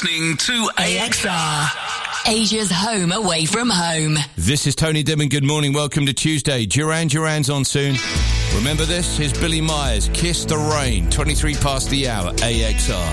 listening to AXR. Asia's home away from home. This is Tony Dimon. Good morning. Welcome to Tuesday. Duran Duran's on soon. Remember this? Here's Billy Myers. Kiss the Rain. 23 past the hour. AXR.